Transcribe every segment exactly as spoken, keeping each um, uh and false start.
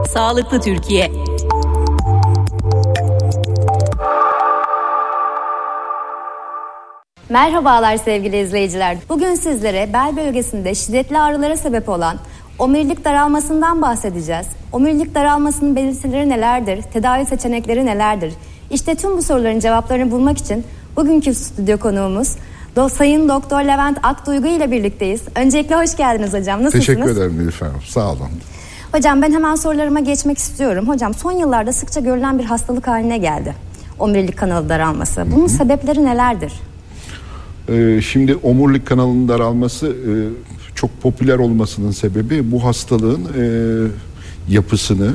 Sağlıklı Türkiye. Merhabalar sevgili izleyiciler. Bugün sizlere bel bölgesinde şiddetli ağrılara sebep olan omurilik daralmasından bahsedeceğiz. Omurilik daralmasının belirtileri nelerdir? Tedavi seçenekleri nelerdir? İşte tüm bu soruların cevaplarını bulmak için bugünkü stüdyo konuğumuz Do Sayın Doktor Levent Akduygu ile birlikteyiz. Öncelikle hoş geldiniz hocam. Nasılsınız? Teşekkür ederim Nilüfer Hanım. Sağ olun. Hocam ben hemen sorularıma geçmek istiyorum. Hocam son yıllarda sıkça görülen bir hastalık haline geldi omurilik kanalı daralması. Bunun Hı-hı. sebepleri nelerdir? Ee, şimdi omurilik kanalının daralması e, çok popüler olmasının sebebi bu hastalığın e, yapısını,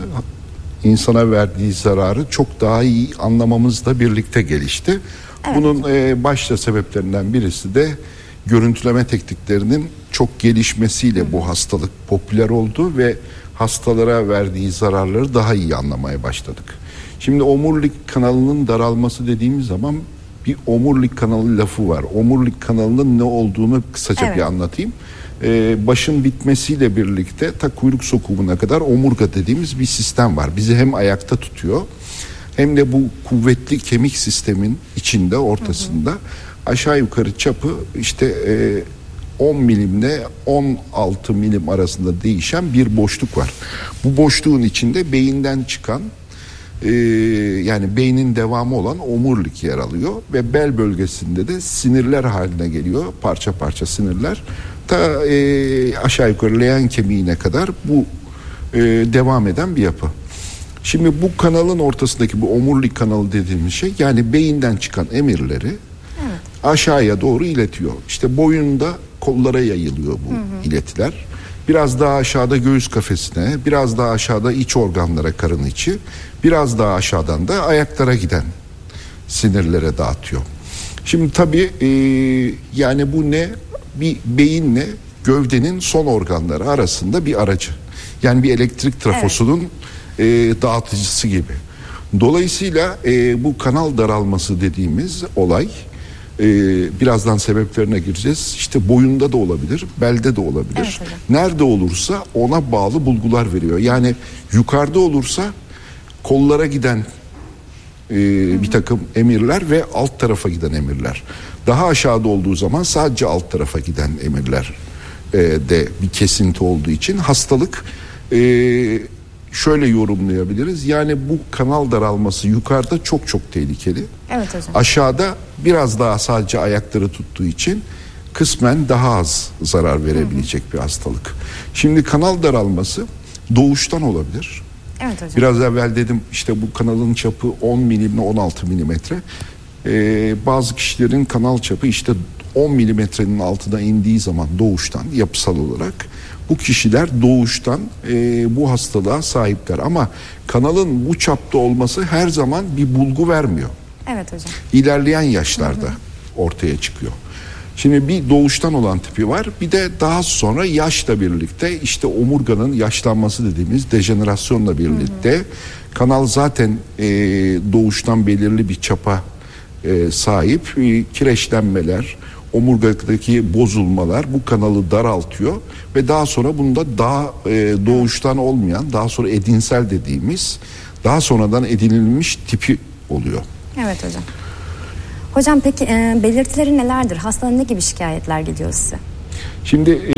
insana verdiği zararı çok daha iyi anlamamızla birlikte gelişti. Evet. Bunun e, başta sebeplerinden birisi de görüntüleme tekniklerinin çok gelişmesiyle Hı. bu hastalık popüler oldu ve hastalara verdiği zararları daha iyi anlamaya başladık. Şimdi omurilik kanalının daralması dediğimiz zaman bir omurilik kanalı lafı var. Omurilik kanalının ne olduğunu kısaca evet. bir anlatayım. Ee, başın bitmesiyle birlikte ta kuyruk sokumuna kadar omurga dediğimiz bir sistem var. Bizi hem ayakta tutuyor hem de bu kuvvetli kemik sistemin içinde, ortasında hı hı. aşağı yukarı çapı işte e, on milimle on altı milim arasında değişen bir boşluk var. Bu boşluğun içinde beyinden çıkan Ee, yani beynin devamı olan omurilik yer alıyor ve bel bölgesinde de sinirler haline geliyor, parça parça sinirler ta e, aşağı yukarı leğen kemiğine kadar bu e, devam eden bir yapı. Şimdi bu kanalın ortasındaki bu omurilik kanalı dediğimiz şey, yani beyinden çıkan emirleri evet. aşağıya doğru iletiyor. İşte boyunda kollara yayılıyor bu hı hı. iletiler. Biraz daha aşağıda göğüs kafesine, biraz daha aşağıda iç organlara, karın içi, biraz daha aşağıdan da ayaklara giden sinirlere dağıtıyor. Şimdi tabii e, yani bu ne? Bir beyinle gövdenin son organları arasında bir aracı. Yani bir elektrik trafosunun evet. e, dağıtıcısı gibi. Dolayısıyla e, bu kanal daralması dediğimiz olay, Ee, birazdan sebeplerine gireceğiz. İşte boyunda da olabilir, belde de olabilir. Evet, nerede olursa ona bağlı bulgular veriyor. Yani yukarıda olursa kollara giden e, bir takım emirler ve alt tarafa giden emirler. Daha aşağıda olduğu zaman sadece alt tarafa giden emirler e, de bir kesinti olduğu için hastalık e, şöyle yorumlayabiliriz. Yani bu kanal daralması yukarıda çok çok tehlikeli. Evet hocam. Aşağıda biraz daha sadece ayakları tuttuğu için kısmen daha az zarar verebilecek hı hı. bir hastalık. Şimdi kanal daralması doğuştan olabilir. Evet hocam. Biraz evvel dedim işte bu kanalın çapı on milimle on altı milimetre. Ee, bazı kişilerin kanal çapı işte on milimetrenin altına indiği zaman doğuştan, yapısal olarak bu kişiler doğuştan e, bu hastalığa sahipler. Ama kanalın bu çapta olması her zaman bir bulgu vermiyor. Evet hocam. İlerleyen yaşlarda hı hı. ortaya çıkıyor. Şimdi bir doğuştan olan tipi var, bir de daha sonra yaşla birlikte işte omurganın yaşlanması dediğimiz dejenerasyonla birlikte hı hı. kanal zaten e, doğuştan belirli bir çapa e, sahip, e, kireçlenmeler, omurgadaki bozulmalar bu kanalı daraltıyor ve daha sonra bunda daha e, doğuştan olmayan, daha sonra edinsel dediğimiz, daha sonradan edinilmiş tipi oluyor. Evet hocam. Hocam peki e, belirtileri nelerdir? Hastanın ne gibi şikayetler geliyor size? Şimdi e,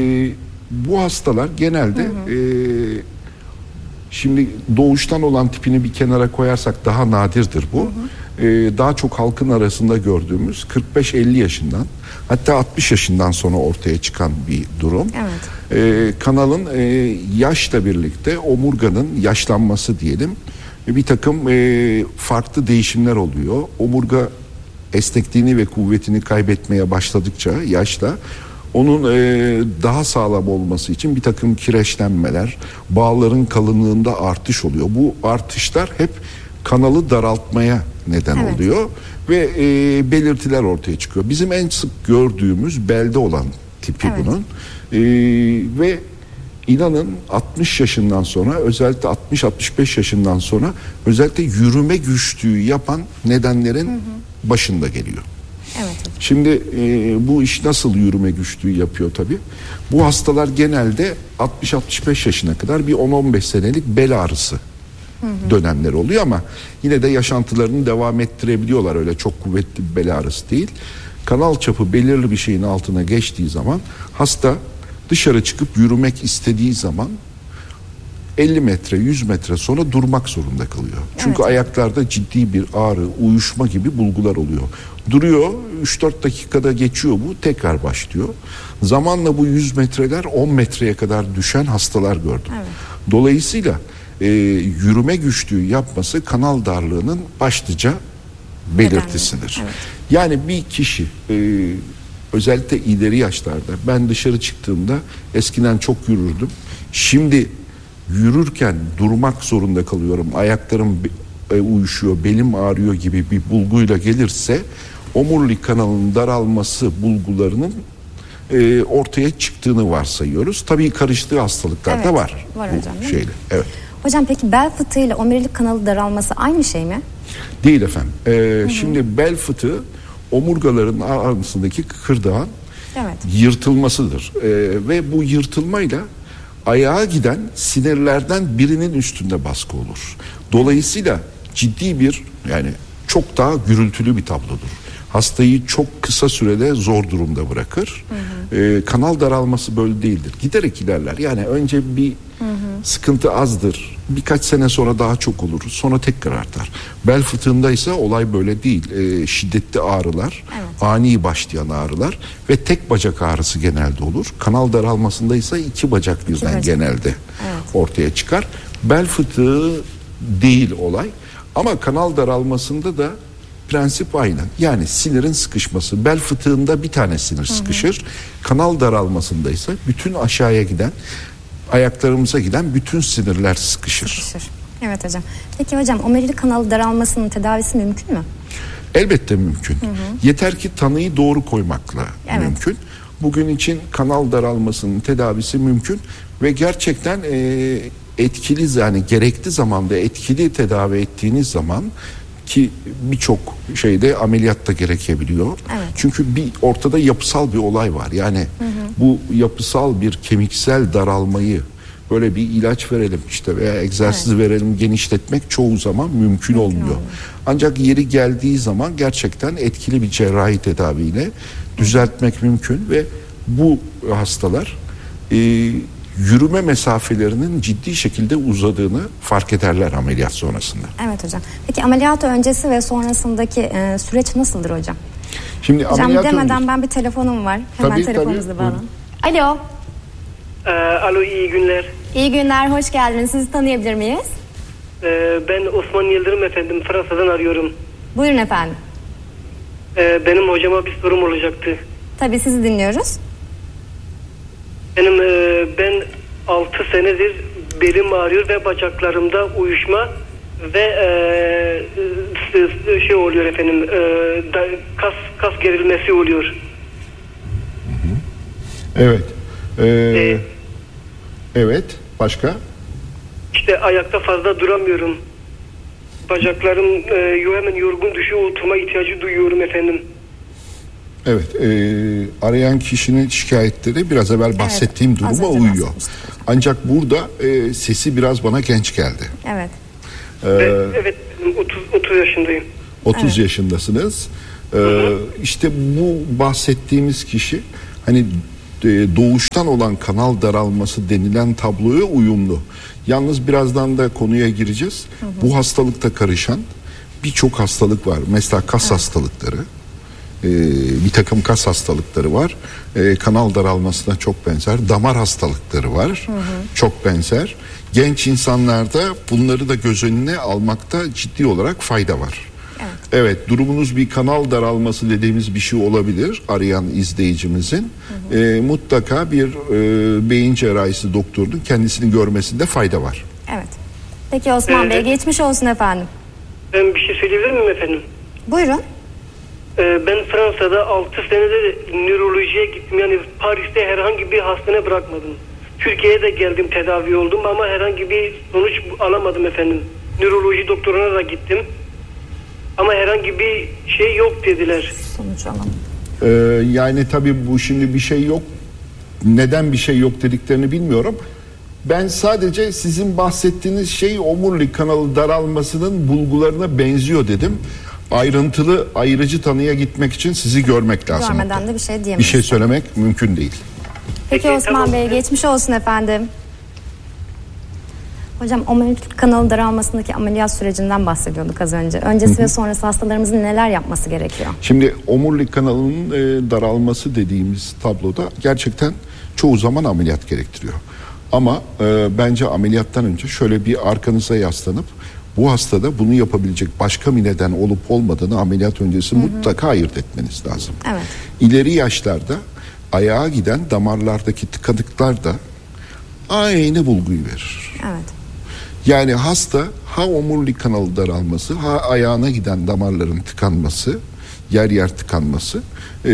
bu hastalar genelde hı hı. E, şimdi doğuştan olan tipini bir kenara koyarsak daha nadirdir bu. Hı hı. E, daha çok halkın arasında gördüğümüz kırk beş elli yaşından, hatta altmış yaşından sonra ortaya çıkan bir durum. Evet. E, kanalın e, yaşla birlikte omurganın yaşlanması diyelim. Bir takım e, farklı değişimler oluyor. Omurga esnekliğini ve kuvvetini kaybetmeye başladıkça yaşla onun e, daha sağlam olması için bir takım kireçlenmeler, bağların kalınlığında artış oluyor. Bu artışlar hep kanalı daraltmaya neden evet. oluyor ve e, belirtiler ortaya çıkıyor. Bizim en sık gördüğümüz belde olan tipi evet. bunun e, ve İnanın altmış yaşından sonra, özellikle altmış altmış beş yaşından sonra özellikle yürüme güçlüğü yapan nedenlerin hı hı. başında geliyor. Evet Şimdi e, bu iş nasıl yürüme güçlüğü yapıyor tabii. Bu hastalar genelde altmış altmış beş yaşına kadar bir on on beş senelik bel ağrısı hı hı. dönemleri oluyor ama yine de yaşantılarını devam ettirebiliyorlar. Öyle çok kuvvetli bir bel ağrısı değil. Kanal çapı belirli bir şeyin altına geçtiği zaman hasta dışarı çıkıp yürümek istediği zaman elli metre yüz metre sonra durmak zorunda kalıyor. Çünkü evet. ayaklarda ciddi bir ağrı, uyuşma gibi bulgular oluyor. Duruyor, üç dört dakikada geçiyor bu, tekrar başlıyor. Zamanla bu yüz metreler on metreye kadar düşen hastalar gördüm. Evet. Dolayısıyla e, yürüme güçlüğü yapması kanal darlığının başlıca belirtisidir. Evet. Yani bir kişi e, özellikle ileri yaşlarda, ben dışarı çıktığımda eskiden çok yürürdüm. Şimdi yürürken durmak zorunda kalıyorum. Ayaklarım e, uyuşuyor, belim ağrıyor gibi bir bulguyla gelirse omurilik kanalının daralması bulgularının e, ortaya çıktığını varsayıyoruz. Tabii karıştığı hastalıklar evet, da var. Var hocam. Şeyle. Evet. Hocam peki bel fıtığı ile omurilik kanalı daralması aynı şey mi? Değil efendim. Ee, hı hı. Şimdi bel fıtığı omurgaların arasındaki kıkırdağın evet. yırtılmasıdır. Ee, ve bu yırtılmayla ayağa giden sinirlerden birinin üstünde baskı olur. Dolayısıyla ciddi bir, yani çok daha gürültülü bir tablodur. Hastayı çok kısa sürede zor durumda bırakır. Hı hı. Ee, kanal daralması böyle değildir. Giderek ilerler. Yani önce bir hı hı. sıkıntı azdır. Birkaç sene sonra daha çok olur. Sonra tekrar artar. Bel fıtığında ise olay böyle değil. Ee, şiddetli ağrılar, evet. ani başlayan ağrılar ve tek bacak ağrısı genelde olur. Kanal daralmasında ise iki bacak birden iki bacak. genelde evet. ortaya çıkar. Bel fıtığı değil olay. Ama kanal daralmasında da prensip aynı. Yani sinirin sıkışması. Bel fıtığında bir tane sinir hı hı. sıkışır. Kanal daralmasında ise bütün aşağıya giden, ayaklarımıza giden bütün sinirler sıkışır. sıkışır. Evet hocam. Peki hocam omurilik kanalı daralmasının tedavisi mümkün mü? Elbette mümkün. Hı hı. Yeter ki tanıyı doğru koymakla evet. mümkün. Bugün için kanal daralmasının tedavisi mümkün ve gerçekten e, etkili, yani gerekli zamanda etkili tedavi ettiğiniz zaman, ki birçok şeyde ameliyat da gerekebiliyor. Evet. Çünkü bir ortada yapısal bir olay var. Yani hı hı. bu yapısal bir kemiksel daralmayı böyle bir ilaç verelim işte veya egzersiz evet. verelim genişletmek çoğu zaman mümkün, mümkün olmuyor. olmuyor. Ancak yeri geldiği zaman gerçekten etkili bir cerrahi tedaviyle düzeltmek mümkün ve bu hastalar e, yürüme mesafelerinin ciddi şekilde uzadığını fark ederler ameliyat sonrasında. Evet hocam. Peki ameliyat öncesi ve sonrasındaki e, süreç nasıldır hocam? Şimdi hocam ameliyat demeden önce... ben bir telefonum var. Hemen tabii, telefonunuzla bağlanın. Alo. Ee, alo iyi günler. İyi günler, hoş geldiniz. Sizi tanıyabilir miyiz? Ee, ben Osman Yıldırım efendim. Fransa'dan arıyorum. Buyurun efendim. Ee, benim hocama bir sorum olacaktı. Tabii sizi dinliyoruz. Benim e, ben altı senedir belim ağrıyor ve bacaklarımda uyuşma ve e, şey oluyor efendim, e, da, kas kas gerilmesi oluyor. Hı hı. Evet. Ee, ee, evet. Başka? İşte ayakta fazla duramıyorum. Bacaklarım e, hemen yorgun düşüyor, oturma ihtiyacı duyuyorum efendim. Evet, e, arayan kişinin şikayetleri biraz evvel bahsettiğim evet, duruma uyuyor. Ancak burada e, sesi biraz bana genç geldi. Evet. Ee, evet, otuz, otuz yaşındayım. otuz evet. yaşındasınız. Ee, işte bu bahsettiğimiz kişi hani e, doğuştan olan kanal daralması denilen tabloya uyumlu. Yalnız birazdan da konuya gireceğiz. Hı hı. Bu hastalıkta karışan birçok hastalık var. Mesela kas evet. hastalıkları. Ee, bir takım kas hastalıkları var. Ee, kanal daralmasına çok benzer. Damar hastalıkları var. Hı hı. Çok benzer. Genç insanlarda bunları da göz önüne almakta ciddi olarak fayda var. Evet. Evet, durumunuz bir kanal daralması dediğimiz bir şey olabilir arayan izleyicimizin. Hı hı. Ee, mutlaka bir e, beyin cerrahisi doktorunun kendisini görmesinde fayda var. Evet. Peki Osman ee, Bey, geçmiş olsun efendim. Ben bir şey söyleyebilir miyim efendim? Buyurun. Ben Fransa'da altı senede nörolojiye gittim. Yani Paris'te herhangi bir hastane bırakmadım. Türkiye'ye de geldim, tedavi oldum ama herhangi bir sonuç alamadım efendim. Nöroloji doktoruna da gittim. Ama herhangi bir şey yok dediler. Sonuç alamadım. Ee, yani tabii bu şimdi bir şey yok. Neden bir şey yok dediklerini bilmiyorum. Ben sadece sizin bahsettiğiniz şey omurilik kanalı daralmasının bulgularına benziyor dedim. Ayrıntılı ayrıcı tanıya gitmek için sizi görmek lazım. Görmeden de bir şey diyemeyiz. Bir şey söylemek mümkün değil. Peki, Peki, Osman tamam. Bey, geçmiş olsun efendim. Hocam, omurilik kanalı daralmasındaki ameliyat sürecinden bahsediyorduk az önce. Öncesi ve sonrası hastalarımızın neler yapması gerekiyor? Şimdi omurilik kanalının e, daralması dediğimiz tabloda gerçekten çoğu zaman ameliyat gerektiriyor. Ama e, bence ameliyattan önce şöyle bir arkanıza yaslanıp bu hastada bunu yapabilecek başka bir neden olup olmadığını ameliyat öncesi hı hı. mutlaka ayırt etmeniz lazım. Evet. İleri yaşlarda ayağa giden damarlardaki tıkanıklar da aynı bulguyu verir. Evet. Yani hasta ha omurilik kanalı daralması, ha ayağına giden damarların tıkanması, yer yer tıkanması e,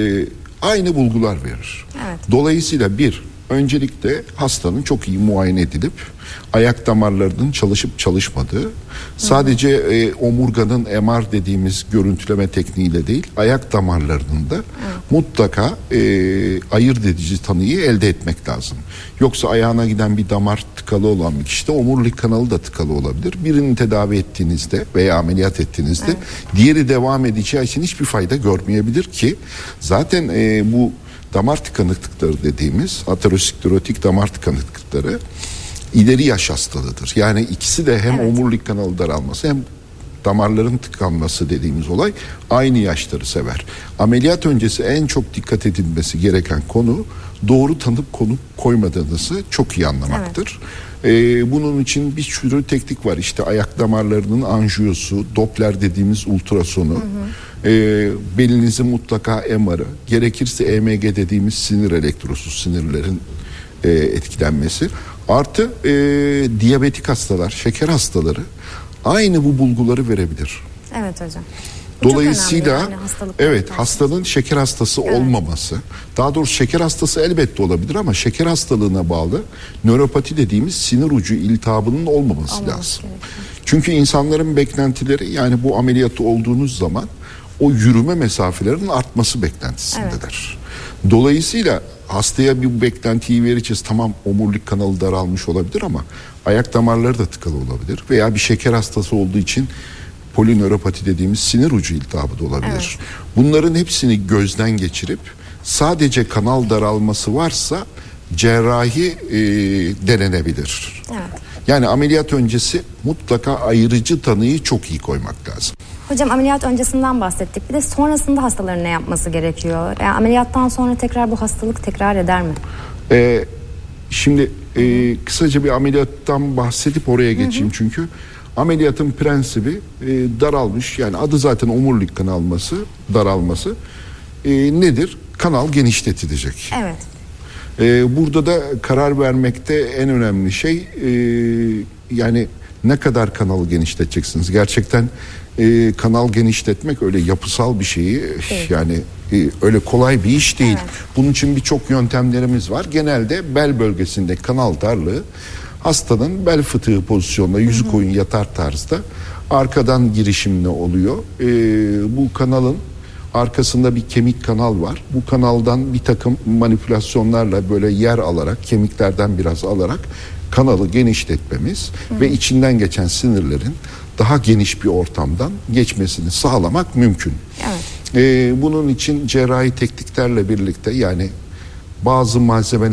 aynı bulgular verir. Evet. Dolayısıyla bir, öncelikle hastanın çok iyi muayene edilip ayak damarlarının çalışıp çalışmadığı, sadece e, omurganın M R dediğimiz görüntüleme tekniğiyle değil, ayak damarlarının da evet. mutlaka e, ayırt edici tanıyı elde etmek lazım. Yoksa ayağına giden bir damar tıkalı olan bir kişide omurilik kanalı da tıkalı olabilir. Birini tedavi ettiğinizde veya ameliyat ettiğinizde evet. diğeri devam edeceği için hiçbir fayda görmeyebilir ki zaten e, bu damar tıkanıklıkları dediğimiz aterosklerotik damar tıkanıklıkları ileri yaş hastalığıdır. Yani ikisi de hem evet. omurilik kanalı daralması hem damarların tıkanması dediğimiz olay aynı yaşları sever. Ameliyat öncesi en çok dikkat edilmesi gereken konu doğru tanıp konup koymadığınızı çok iyi anlamaktır. Evet. Ee, bunun için bir sürü teknik var. İşte ayak damarlarının anjiyosu, Doppler dediğimiz ultrasonu, hı hı. E, belinizin mutlaka M R'ı, gerekirse E M G dediğimiz sinir elektrosu, sinirlerin e, etkilenmesi. Artı e, diyabetik hastalar, şeker hastaları aynı bu bulguları verebilir. Evet hocam. Bu dolayısıyla yani evet hastanın şeker hastası evet. olmaması, daha doğrusu şeker hastası elbette olabilir ama şeker hastalığına bağlı nöropati dediğimiz sinir ucu iltihabının olmaması Olmaması lazım. Gerekiyor. Çünkü insanların beklentileri, yani bu ameliyatı olduğunuz zaman o yürüme mesafelerinin artması beklentisindedir. Evet. Dolayısıyla hastaya bir beklentiyi vereceğiz. Tamam, omurilik kanalı daralmış olabilir ama ayak damarları da tıkalı olabilir veya bir şeker hastası olduğu için polinöropati dediğimiz sinir ucu iltihabı da olabilir. Evet. Bunların hepsini gözden geçirip sadece kanal daralması varsa cerrahi e, denenebilir. Evet. Yani ameliyat öncesi mutlaka ayrıcı tanıyı çok iyi koymak lazım. Hocam, ameliyat öncesinden bahsettik. Bir de sonrasında hastaların ne yapması gerekiyor? Yani ameliyattan sonra tekrar bu hastalık tekrar eder mi? Ee, şimdi e, kısaca bir ameliyattan bahsedip oraya geçeyim. Hı hı. Çünkü ameliyatın prensibi e, daralmış, yani adı zaten omurilik kanalması, daralması e, nedir? Kanal genişletilecek. Evet. E, burada da karar vermekte en önemli şey e, yani ne kadar kanalı genişleteceksiniz? Gerçekten e, kanal genişletmek öyle yapısal bir şeyi evet. yani e, öyle kolay bir iş değil. Evet. Bunun için birçok yöntemlerimiz var. Genelde bel bölgesinde kanal darlığı hastanın bel fıtığı pozisyonunda yüzü hı hı. koyun yatar tarzda arkadan girişimle oluyor. E, bu kanalın arkasında bir kemik kanal var. Bu kanaldan bir takım manipülasyonlarla böyle yer alarak, kemiklerden biraz alarak kanalı genişletmemiz hı. ve içinden geçen sinirlerin daha geniş bir ortamdan geçmesini sağlamak mümkün. Evet. Ee, bunun için cerrahi tekniklerle birlikte, yani bazı malzemeler